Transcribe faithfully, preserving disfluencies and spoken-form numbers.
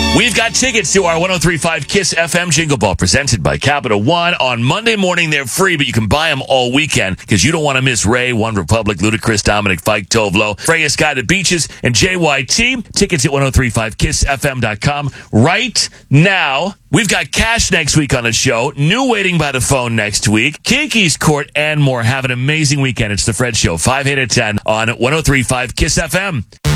We've got tickets to our one oh three point five KISS F M Jingle Ball presented by Capital One. On Monday morning, they're free, but you can buy them all weekend because you don't want to miss Ray, One Republic, Ludacris, Dominic Fike, Tovlo, Freya Scott at Beaches, and J Y T. Tickets at ten thirty-five kiss f m dot com. Right now, we've got Cash next week on the show, New waiting by the phone next week, Kinky's Court, and more. Have an amazing weekend. It's The Fred Show, five, eight, and ten on one oh three point five KISS F M.